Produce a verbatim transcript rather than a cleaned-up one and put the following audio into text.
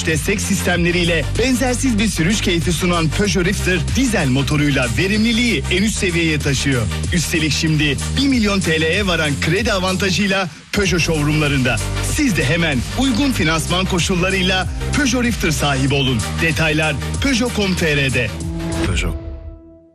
sürüş destek sistemleriyle benzersiz bir sürüş keyfi sunan Peugeot Rifter dizel motoruyla verimliliği en üst seviyeye taşıyor. Üstelik şimdi bir milyon T L'ye varan kredi avantajıyla Peugeot showroomlarında. Siz de hemen uygun finansman koşullarıyla Peugeot Rifter sahibi olun. Detaylar peugeot nokta com nokta tr'de. Peugeot.